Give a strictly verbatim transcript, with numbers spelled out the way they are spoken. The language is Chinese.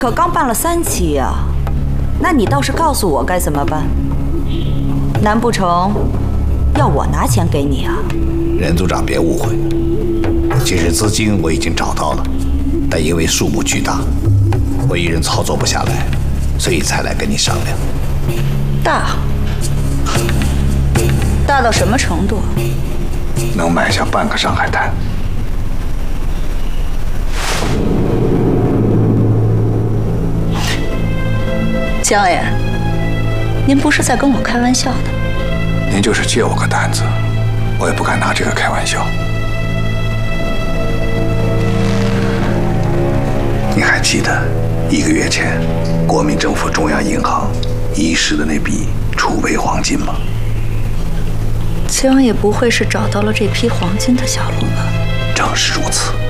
可刚办了三期呀，那你倒是告诉我该怎么办？难不成要我拿钱给你啊？ 任组长别误会，其实资金我已经找到了，但因为数目巨大，我一人操作不下来，所以才来跟你商量。 大，大到什么程度？ 能买下半个上海滩。 江爷，您不是在跟我开玩笑的？ 您就是借我个单子，我也不敢拿这个开玩笑。你还记得一个月前，国民政府中央银行遗失的那笔储备黄金吗？ 江爷不会是找到了这批黄金的下落吧？ 正是如此。